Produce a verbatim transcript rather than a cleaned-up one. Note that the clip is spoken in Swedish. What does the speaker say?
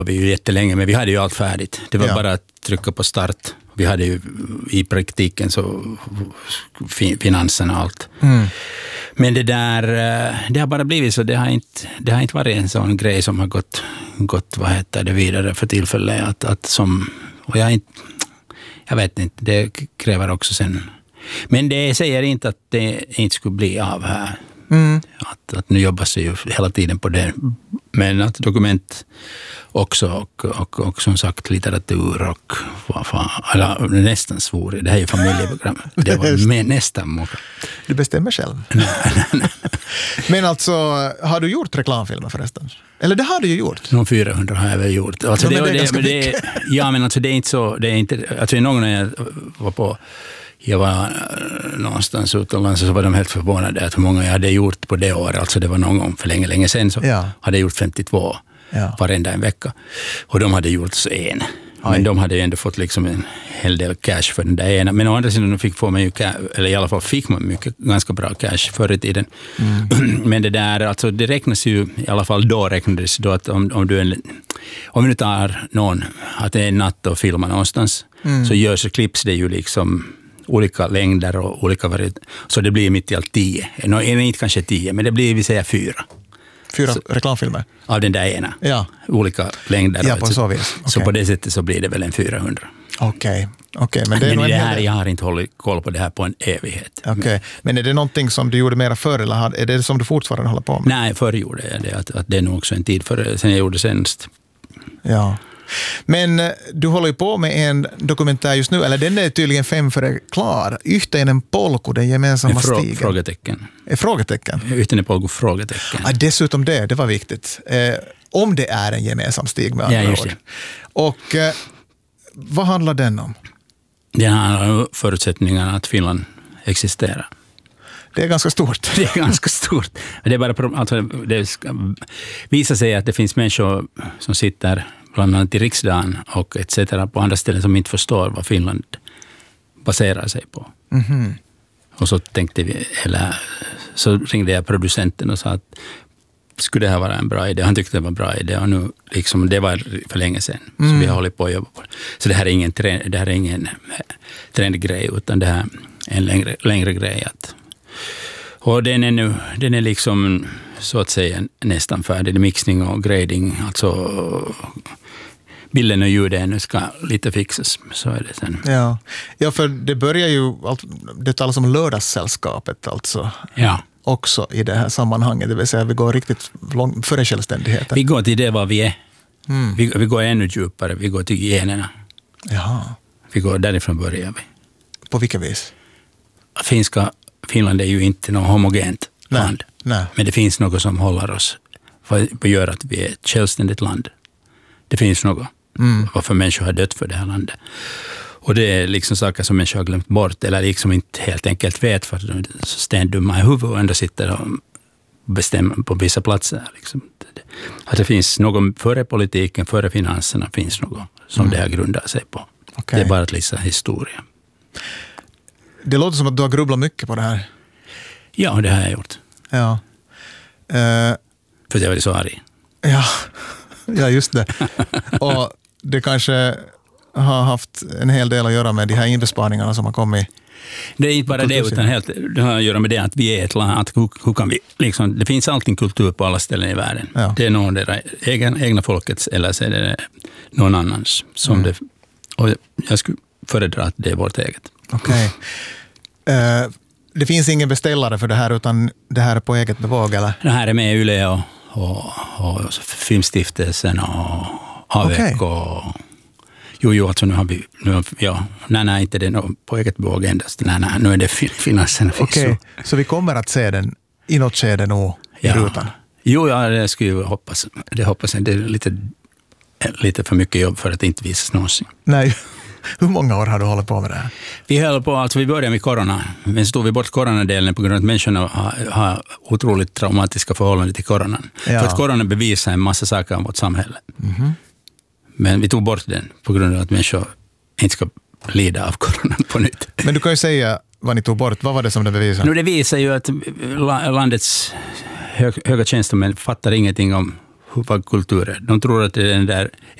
Vi ju jättelänge, men vi hade ju allt färdigt. Det var ja. bara att trycka på start. Vi hade ju i praktiken så finanserna och allt. Mm. Men det där, det har bara blivit så. Det har inte, det har inte varit en sån grej som har gått, gått vad heter det, vidare för tillfället. Att, att som, och jag, inte, jag vet inte, det kräver också sen. Men det säger inte att det inte skulle bli av här. Mm. Att, att nu jobbas ju hela tiden på det. Men att dokument också och, och, och som sagt litteratur och vad fan, eller nästan svår. Det här är ju familjeprogram. Det var med nästan många. Du bestämmer själv. Men alltså, har du gjort reklamfilmer förresten? Eller det har du ju gjort. Någon fyrahundra har jag väl gjort. Alltså, ja, det, men det är det, det, ja, men alltså det är inte så, det är inte, alltså någon gång när jag var på Jag var någonstans utomlands så var de helt förvånade att hur många jag hade gjort på det året. Alltså det var någon gång för länge, länge sedan så ja. hade jag gjort femtiotvå ja. varenda en vecka. Och de hade gjort så en. Oj. Men de hade ju ändå fått liksom en hel del cash för den där ena. Men å andra sidan fick få man ju, eller i alla fall fick man mycket, ganska bra cash förr i tiden. Mm. Men det där, alltså det räknas ju, i alla fall då räknades då att om, om du är, om du tar någon, att det är en natt och filmar någonstans, mm. så görs och klipps det ju liksom olika längder och olika varianter. Så det blir mitt i allt tio. No, inte kanske tio, men det blir vi säger fyra. Fyra så, reklamfilmer? Av den där ena. Ja. Olika längder. Ja, på så vis. Okay. Så på det sättet så blir det väl en fyrahundra. Okej. Okay. Okay, men det är men det en här, jag har inte hållit koll på det här på en evighet. Okej. Okay. Men är det någonting som du gjorde mera förr eller är det som du fortfarande håller på med? Nej, förr gjorde jag det. Att, att det är nog också en tid för sen jag gjorde senast. Ja. Men du håller ju på med en dokumentär just nu, eller den är tydligen fem före klar. Yhteinen polku, den gemensamma frå- stigen. Frågetecken. Är frågetecken? Yhteinen polku, frågetecken. Ah, dessutom det, det var viktigt. Eh, om det är en gemensam stig med andra ja, ord. Och eh, vad handlar den om? Det handlar om förutsättningarna att Finland existerar. Det är ganska stort. Det är ganska stort. Det är bara, alltså, det ska visa sig att det finns människor som sitter bland annat i riksdagen och et cetera på andra ställen som inte förstår vad Finland baserar sig på. Mm-hmm. Och så tänkte vi, eller så ringde jag producenten och sa att skulle det här vara en bra idé? Han tyckte det var en bra idé och nu liksom, det var för länge sedan. Mm. Så vi har hållit på att jobba på det. Så det här är ingen, det här är ingen trendgrej utan det här är en längre, längre grej. Att, och den är nu, den är liksom så att säga nästan färdig. Mixning och grading, alltså bilden och ljudet nu ska lite fixas, så är det sen. Ja, ja för det börjar ju, det talas om lördagssällskapet alltså. Ja. Också i det här sammanhanget, det vill säga vi går riktigt långt före självständigheten. Vi går till det vad vi är. Mm. Vi, vi går ännu djupare, vi går till generna. Jaha. Vi går därifrån börjar vi. På vilka vis? Finska, Finland är ju inte något homogent nej, land. Nej. Men det finns något som håller oss, för att göra att vi är ett självständigt land. Det finns något. Mm. Varför människor har dött för det här landet. Och det är liksom saker som människor har glömt bort eller liksom inte helt enkelt vet för att de är så stendumma i huvudet och ändå sitter och bestämmer på vissa platser. Liksom. Att det finns något före politiken, före finanserna finns något som mm. det här grundar sig på. Okay. Det är bara att läsa historia. Det låter som att du har grubblat mycket på det här. Ja, det har jag gjort. Ja. Uh, för jag var så arg. Ja, ja just det. Och det kanske har haft en hel del att göra med de här inbesparingarna som har kommit. Det är inte bara det, utan helt, det har att göra med det att vi är ett land. Att hur, hur kan vi, liksom, det finns alltid kultur på alla ställen i världen. Ja. Det är någon det egna, egna folkets eller så är det någon annans. Som mm. det, och jag skulle föredra att det är vårt eget. Okej. Okay. Uh, det finns ingen beställare för det här utan det här är på eget bevåg, eller? Det här är med Yle och, och, och Filmstiftelsen och A V K. Okay. Och, jo, jo, alltså nu har vi, nu, ja, nej, nej, inte det på eget bevåg endast. Nej, nej, nu är det finanserna. Okej, okay. Så. så vi kommer att se den i något skede nu i ja. rutan? Jo, ja, det skulle jag hoppas. Det hoppas jag. Det är lite, lite för mycket jobb för att det inte visas någonsin. Nej. Hur många år har du hållit på med det här? Vi höll på, alltså vi började med corona. Men så tog vi bort coronadelen på grund av att människorna har, har otroligt traumatiska förhållanden till coronan. Ja. För att corona bevisar en massa saker om vårt samhälle. Mm-hmm. Men vi tog bort den på grund av att människor inte ska lida av coronan på nytt. Men du kan ju säga vad ni tog bort. Vad var det som det bevisar? Nu det visar ju att landets hög, höga tjänstemän fattar ingenting om vad kultur är. De tror att det är den där